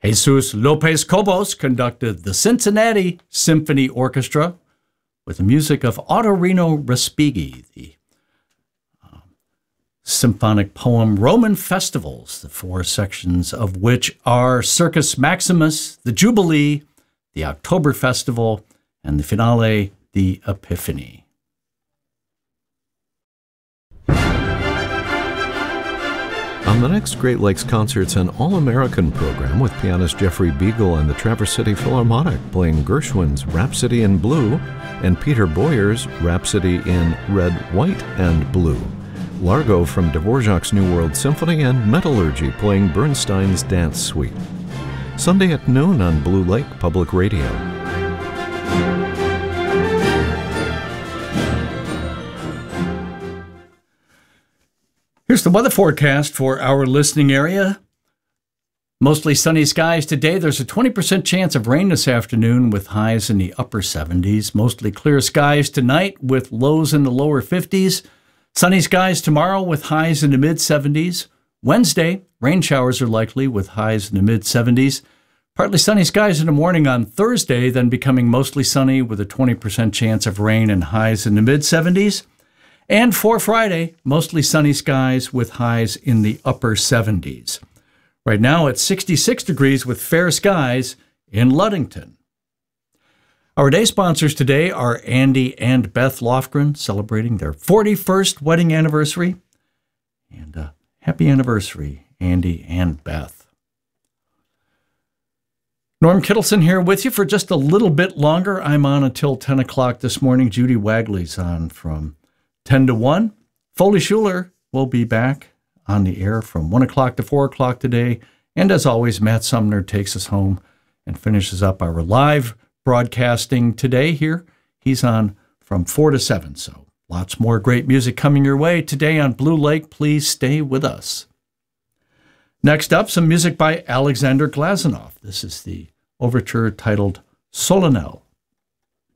Jesus Lopez Cobos conducted the Cincinnati Symphony Orchestra with the music of Ottorino Respighi, the symphonic poem Roman Festivals, the four sections of which are Circus Maximus, the Jubilee, the October Festival, and the finale, the Epiphany. On the next Great Lakes Concerts, an all-American program with pianist Jeffrey Beagle and the Traverse City Philharmonic playing Gershwin's Rhapsody in Blue and Peter Boyer's Rhapsody in Red, White, and Blue. Largo from Dvorak's New World Symphony and Metallurgy playing Bernstein's Dance Suite. Sunday at noon on Blue Lake Public Radio. Here's the weather forecast for our listening area. Mostly sunny skies today. There's a 20% chance of rain this afternoon with highs in the upper 70s. Mostly clear skies tonight with lows in the lower 50s. Sunny skies tomorrow with highs in the mid-70s. Wednesday, rain showers are likely with highs in the mid-70s. Partly sunny skies in the morning on Thursday, then becoming mostly sunny with a 20% chance of rain and highs in the mid-70s. And for Friday, mostly sunny skies with highs in the upper 70s. Right now it's 66 degrees with fair skies in Ludington. Our day sponsors today are Andy and Beth Lofgren, celebrating their 41st wedding anniversary. And happy anniversary, Andy and Beth. Norm Kittleson here with you for just a little bit longer. I'm on until 10 o'clock this morning. Judy Wagley's on from 10 to 1. Foley Schuler will be back on the air from 1 o'clock to 4 o'clock today. And as always, Matt Sumner takes us home and finishes up our live broadcasting today here. He's on from 4 to 7. So lots more great music coming your way today on Blue Lake. Please stay with us. Next up, some music by Alexander Glazunov. This is the overture titled Solennel.